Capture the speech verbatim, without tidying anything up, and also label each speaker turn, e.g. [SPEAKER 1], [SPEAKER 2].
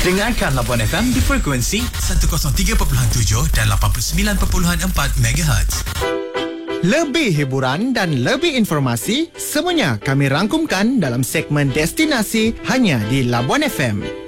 [SPEAKER 1] Dengarkan Labuan F M di frekuensi
[SPEAKER 2] seratus tiga perpuluhan tujuh dan lapan puluh sembilan perpuluhan empat megahertz.
[SPEAKER 3] Lebih hiburan dan lebih informasi, semuanya kami rangkumkan dalam segmen Destinasi hanya di Labuan F M.